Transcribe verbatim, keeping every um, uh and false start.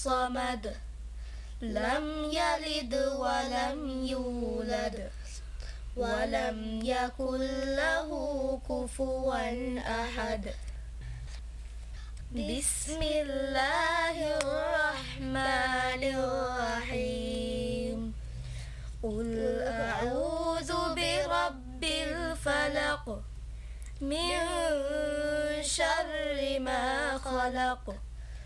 الصمد لم يلد ولم يولد ولم يكن له كفوا أحد. بسم الله الرحمن الرحيم. قل أعوذ برب الفلق من شر ما خلق